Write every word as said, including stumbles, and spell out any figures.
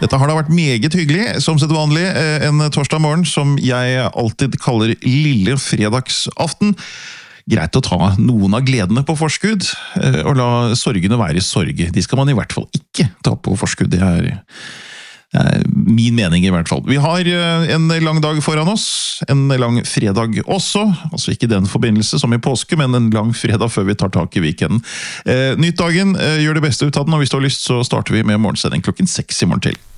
Dette har da vært meget hyggelig, som sett vanlig, en torsdag morgen som jeg alltid kaller lille fredagsaften. Greit å ta noen av gledene på forskudd, og la sorgene være sorg. De skal man i hvert fall ikke ta på forskudd, det er, det er min mening i hvert fall. Vi har en lang dag foran oss, en lang fredag også, altså ikke den forbindelse som i påske, men en lang fredag før vi tar tak i weekenden. Nytt dagen, gjør det beste ut av den, og hvis du har lyst så starter vi med morgensending klokken seks i morgen til.